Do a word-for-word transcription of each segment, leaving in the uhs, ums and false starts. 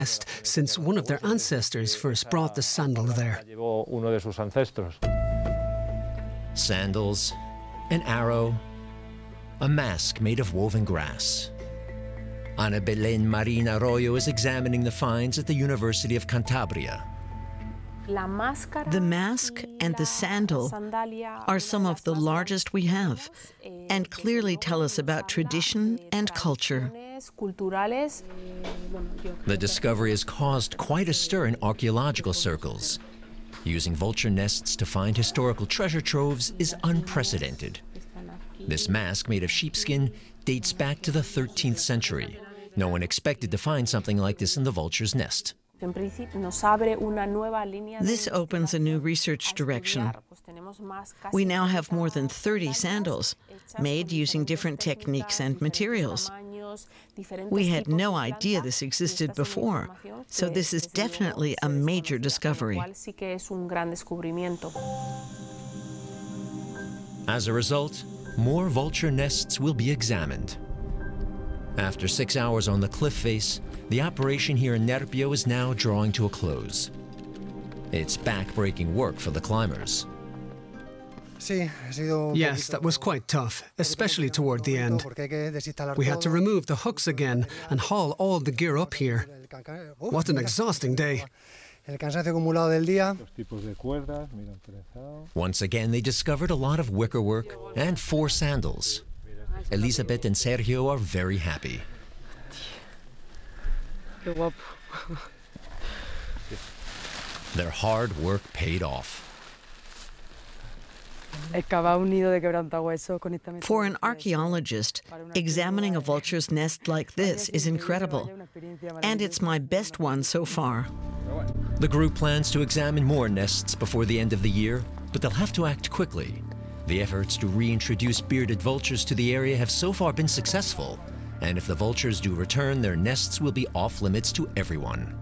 nest since one of their ancestors first brought the sandal there. Sandals, an arrow, a mask made of woven grass. Ana Belén Marín Arroyo is examining the finds at the University of Cantabria. The mask and the sandal are some of the largest we have and clearly tell us about tradition and culture. The discovery has caused quite a stir in archaeological circles. Using vulture nests to find historical treasure troves is unprecedented. This mask, made of sheepskin, dates back to the thirteenth century. No one expected to find something like this in the vulture's nest. This opens a new research direction. We now have more than thirty sandals, made using different techniques and materials. We had no idea this existed before, so this is definitely a major discovery. As a result, more vulture nests will be examined. After six hours on the cliff face, the operation here in Nerpio is now drawing to a close. It's back-breaking work for the climbers. Yes, that was quite tough, especially toward the end. We had to remove the hooks again and haul all the gear up here. What an exhausting day. Once again, they discovered a lot of wickerwork and four sandals. Elizabeth and Sergio are very happy. Their hard work paid off. For an archaeologist, examining a vulture's nest like this is incredible, and it's my best one so far. The group plans to examine more nests before the end of the year, but they'll have to act quickly. The efforts to reintroduce bearded vultures to the area have so far been successful, and if the vultures do return, their nests will be off-limits to everyone.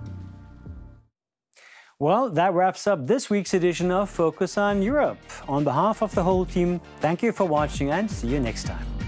Well, that wraps up this week's edition of Focus on Europe. On behalf of the whole team, thank you for watching and see you next time.